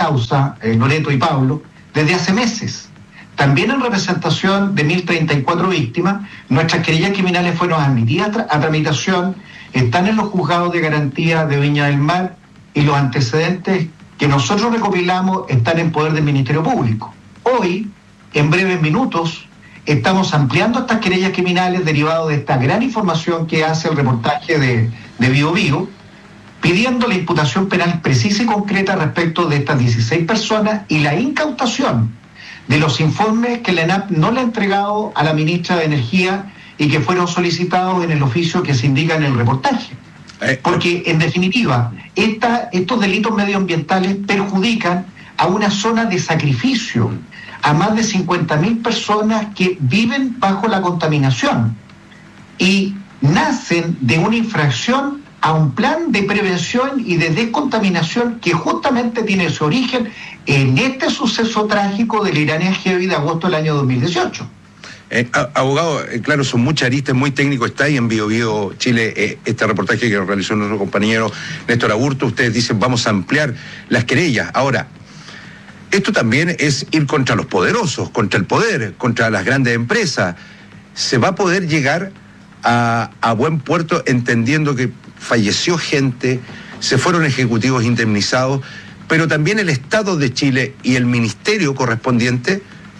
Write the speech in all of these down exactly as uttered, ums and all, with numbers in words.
causa, eh, Loreto y Pablo, desde hace meses. También en representación de mil treinta y cuatro víctimas, nuestras querellas criminales fueron admitidas tra- a tramitación, están en los juzgados de garantía de Viña del Mar y los antecedentes que nosotros recopilamos están en poder del Ministerio Público. Hoy, en breves minutos, estamos ampliando estas querellas criminales derivadas de esta gran información que hace el reportaje de, de Bio Bio, pidiendo la imputación penal precisa y concreta respecto de estas dieciséis personas y la incautación de los informes que la ENAP no le ha entregado a la ministra de Energía y que fueron solicitados en el oficio que se indica en el reportaje. Porque, en definitiva, esta, estos delitos medioambientales perjudican a una zona de sacrificio, a más de cincuenta mil personas que viven bajo la contaminación y nacen de una infracción a un plan de prevención y de descontaminación que justamente tiene su origen en este suceso trágico del Irania Heavy de agosto del año dos mil dieciocho. Eh, abogado, eh, claro, son muchas aristas, muy técnico. Está ahí en Bio Bio Chile eh, este reportaje que realizó nuestro compañero Néstor Aburto. Ustedes dicen vamos a ampliar las querellas. Ahora, esto también es ir contra los poderosos, contra el poder, contra las grandes empresas. ¿Se va a poder llegar a, a buen puerto entendiendo que falleció gente, se fueron ejecutivos indemnizados, pero también el Estado de Chile y el ministerio correspondiente,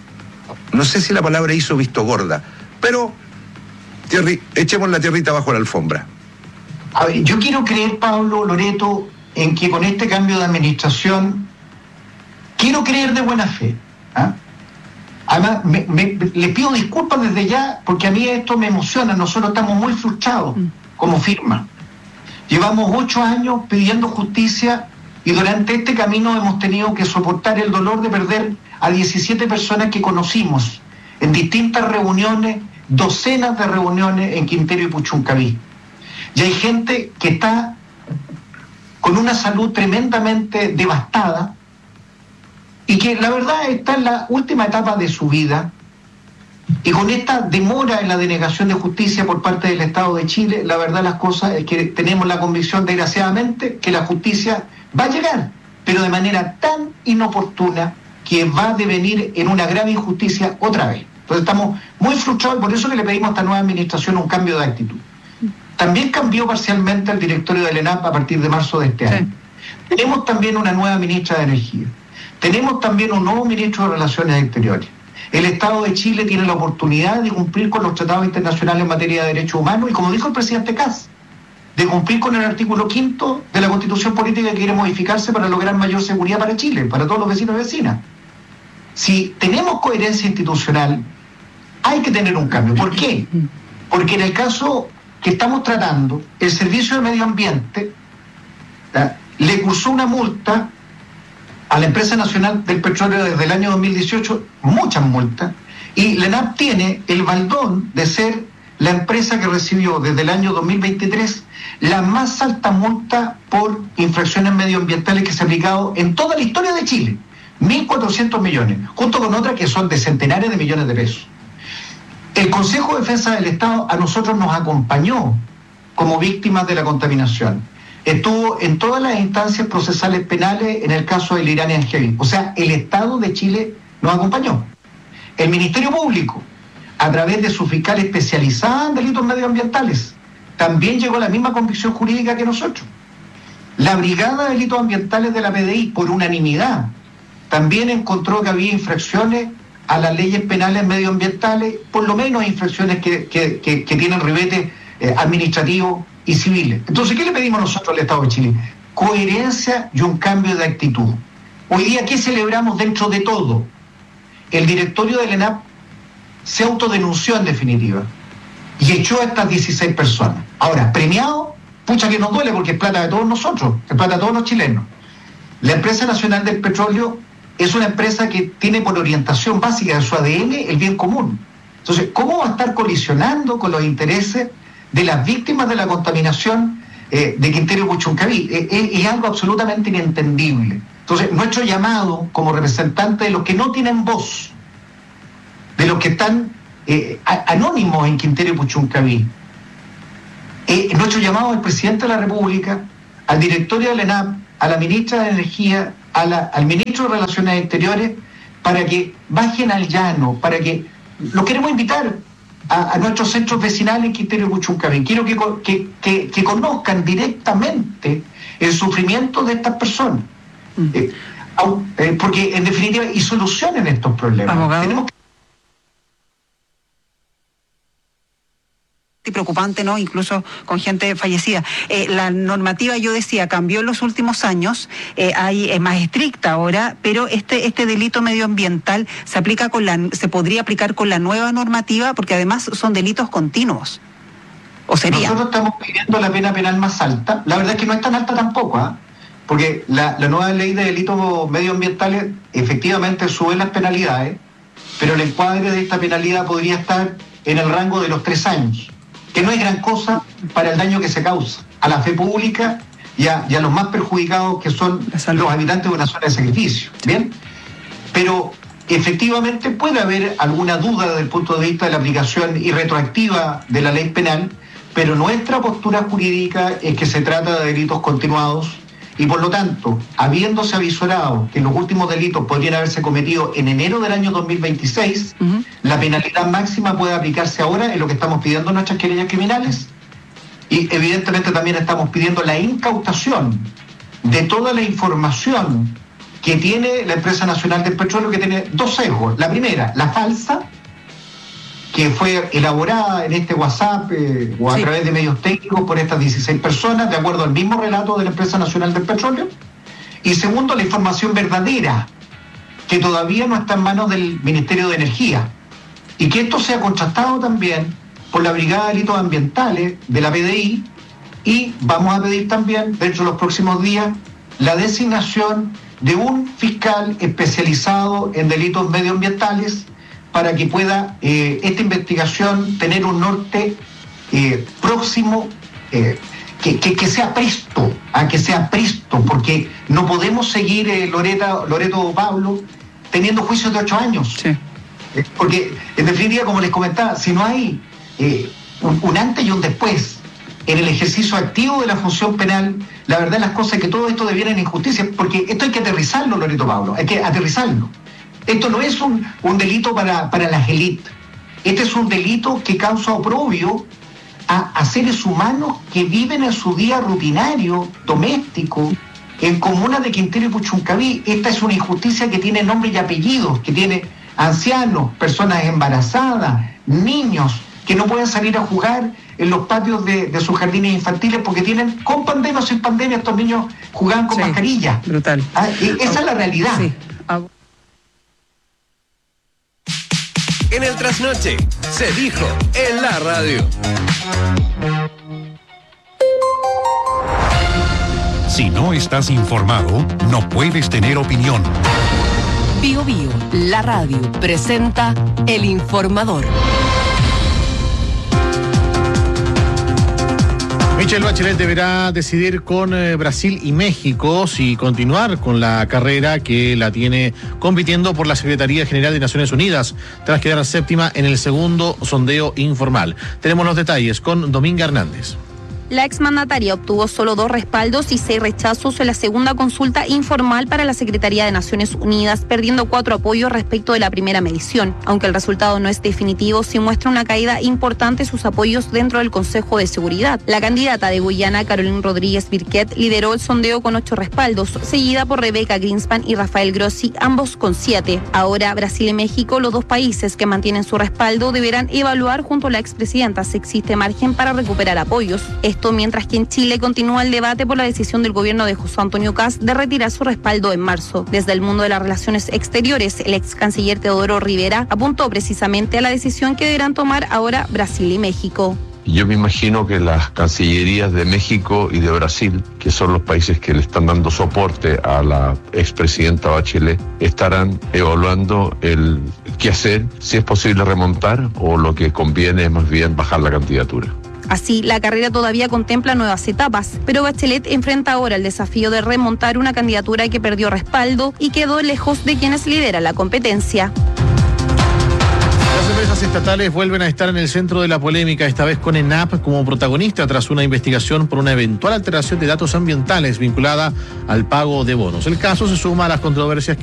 no sé si la palabra hizo visto gorda, pero tierri, echemos la tierrita bajo la alfombra? A ver, yo quiero creer, Pablo, Loreto, en que con este cambio de administración, quiero creer de buena fe. ¿eh? Además, me, me, le pido disculpas desde ya, porque a mí esto me emociona. Nosotros estamos muy frustrados como firma. Llevamos ocho años pidiendo justicia y durante este camino hemos tenido que soportar el dolor de perder a diecisiete personas que conocimos en distintas reuniones, docenas de reuniones en Quintero y Puchuncaví. Y hay gente que está con una salud tremendamente devastada y que la verdad está en la última etapa de su vida, y con esta demora en la denegación de justicia por parte del Estado de Chile, la verdad las cosas es que tenemos la convicción, desgraciadamente, que la justicia va a llegar, pero de manera tan inoportuna que va a devenir en una grave injusticia otra vez. Entonces estamos muy frustrados y por eso que le pedimos a esta nueva administración un cambio de actitud. También cambió parcialmente el directorio del ENAP a partir de marzo de este año. Sí. Tenemos también una nueva ministra de Energía. Tenemos también un nuevo ministro de Relaciones Exteriores. El Estado de Chile tiene la oportunidad de cumplir con los tratados internacionales en materia de derechos humanos y, como dijo el presidente Kass, de cumplir con el artículo quinto de la Constitución Política que quiere modificarse para lograr mayor seguridad para Chile, para todos los vecinos y vecinas. Si tenemos coherencia institucional, hay que tener un cambio. ¿Por qué? Porque en el caso que estamos tratando, el Servicio de Medio Ambiente ¿tá? le cursó una multa a la Empresa Nacional del Petróleo desde el año dos mil dieciocho, muchas multas, y la ENAP tiene el baldón de ser la empresa que recibió desde el año dos mil veintitrés la más alta multa por infracciones medioambientales que se ha aplicado en toda la historia de Chile, mil cuatrocientos millones, junto con otras que son de centenares de millones de pesos. El Consejo de Defensa del Estado a nosotros nos acompañó como víctimas de la contaminación. Estuvo en todas las instancias procesales penales en el caso del Irania Heavy. O sea, el Estado de Chile nos acompañó. El Ministerio Público, a través de su fiscal especializada en delitos medioambientales, también llegó a la misma convicción jurídica que nosotros. La Brigada de Delitos Ambientales de la P D I, por unanimidad, también encontró que había infracciones a las leyes penales medioambientales, por lo menos infracciones que, que, que, que tienen ribete eh, administrativo y civiles. Entonces, ¿qué le pedimos nosotros al Estado de Chile? Coherencia y un cambio de actitud. Hoy día, ¿qué celebramos dentro de todo? El directorio del ENAP se autodenunció en definitiva y echó a estas dieciséis personas. Ahora, premiado, pucha que nos duele porque es plata de todos nosotros, es plata de todos los chilenos. La Empresa Nacional del Petróleo es una empresa que tiene por orientación básica de su A D N el bien común. Entonces, ¿cómo va a estar colisionando con los intereses de las víctimas de la contaminación eh, de Quintero y Puchuncaví? Eh, eh, es algo absolutamente inentendible. Entonces, nuestro llamado como representantes de los que no tienen voz, de los que están eh, a, anónimos en Quintero y Puchuncaví, eh, nuestro llamado al presidente de la República, al directorio del ENAP, a la ministra de Energía a la, al ministro de Relaciones Exteriores para que bajen al llano, para que lo queremos invitar a, a nuestros centros vecinales en Quintero y Puchuncaví. Quiero que, que, que, que conozcan directamente el sufrimiento de estas personas. Mm. Eh, eh, porque en definitiva, y solucionen estos problemas. Abogado. Tenemos que y preocupante, ¿no? Incluso con gente fallecida. Eh, la normativa, yo decía, cambió en los últimos años, eh, hay, es más estricta ahora, pero este este delito medioambiental se aplica con la, se podría aplicar con la nueva normativa, porque además son delitos continuos. ¿O sería? Nosotros estamos pidiendo la pena penal más alta. La verdad es que no es tan alta tampoco, ¿eh? Porque la, la nueva ley de delitos medioambientales efectivamente sube las penalidades, pero el encuadre de esta penalidad podría estar en el rango de los tres años, que no es gran cosa para el daño que se causa a la fe pública y a, y a los más perjudicados, que son los habitantes de una zona de sacrificio. ¿Bien? Pero efectivamente puede haber alguna duda desde el punto de vista de la aplicación irretroactiva de la ley penal, pero nuestra postura jurídica es que se trata de delitos continuados y por lo tanto, habiéndose avisorado que los últimos delitos podrían haberse cometido en enero del año dos mil veintiséis, uh-huh. la penalidad máxima puede aplicarse ahora, en lo que estamos pidiendo en nuestras querellas criminales. Y evidentemente también estamos pidiendo la incautación de toda la información que tiene la Empresa Nacional del Petróleo, que tiene dos sesgos. La primera, la falsa, que fue elaborada en este WhatsApp eh, o a sí. través de medios técnicos por estas dieciséis personas, de acuerdo al mismo relato de la Empresa Nacional del Petróleo. Y segundo, la información verdadera, que todavía no está en manos del Ministerio de Energía. Y que esto sea contrastado también por la Brigada de Delitos Ambientales de la P D I, y vamos a pedir también, dentro de los próximos días, la designación de un fiscal especializado en delitos medioambientales, para que pueda eh, esta investigación tener un norte eh, próximo, eh, que, que, que sea presto, a que sea presto, porque no podemos seguir, eh, Loreta, Loreto Pablo, teniendo juicios de ocho años. Sí. Eh, porque, en definitiva, como les comentaba, si no hay eh, un, un antes y un después en el ejercicio activo de la función penal, la verdad las cosas es que todo esto deviene en injusticia, porque esto hay que aterrizarlo, Loreto Pablo, hay que aterrizarlo. Esto no es un, un delito para, para las élites. Este es un delito que causa oprobio a, a seres humanos que viven en su día rutinario, doméstico, en comunas de Quintero y Puchuncaví. Esta es una injusticia que tiene nombre y apellidos, que tiene ancianos, personas embarazadas, niños, que no pueden salir a jugar en los patios de, de sus jardines infantiles porque tienen, con pandemia o sin pandemia, estos niños jugaban con sí, mascarilla. Brutal. Ah, esa es la realidad. Sí. En el trasnoche, se dijo en la radio. Si no estás informado, no puedes tener opinión. Bio Bio, la radio, presenta El Informador. Michelle Bachelet deberá decidir con eh, Brasil y México si continuar con la carrera que la tiene compitiendo por la Secretaría General de Naciones Unidas, tras quedar séptima en el segundo sondeo informal. Tenemos los detalles con Dominga Hernández. La exmandataria obtuvo solo dos respaldos y seis rechazos en la segunda consulta informal para la Secretaría de Naciones Unidas, perdiendo cuatro apoyos respecto de la primera medición. Aunque el resultado no es definitivo, sí muestra una caída importante en sus apoyos dentro del Consejo de Seguridad. La candidata de Guyana, Caroline Rodríguez Birquet, lideró el sondeo con ocho respaldos, seguida por Rebeca Greenspan y Rafael Grossi, ambos con siete. Ahora, Brasil y México, los dos países que mantienen su respaldo, deberán evaluar junto a la expresidenta si existe margen para recuperar apoyos. Esto mientras que en Chile continúa el debate por la decisión del gobierno de José Antonio Kast de retirar su respaldo en marzo. Desde el mundo de las relaciones exteriores, el ex canciller Teodoro Rivera apuntó precisamente a la decisión que deberán tomar ahora Brasil y México. Yo me imagino que las cancillerías de México y de Brasil, que son los países que le están dando soporte a la expresidenta Bachelet, estarán evaluando el qué hacer, si es posible remontar o lo que conviene es más bien bajar la candidatura. Así, la carrera todavía contempla nuevas etapas, pero Bachelet enfrenta ahora el desafío de remontar una candidatura que perdió respaldo y quedó lejos de quienes lideran la competencia. Las empresas estatales vuelven a estar en el centro de la polémica, esta vez con ENAP como protagonista tras una investigación por una eventual alteración de datos ambientales vinculada al pago de bonos. El caso se suma a las controversias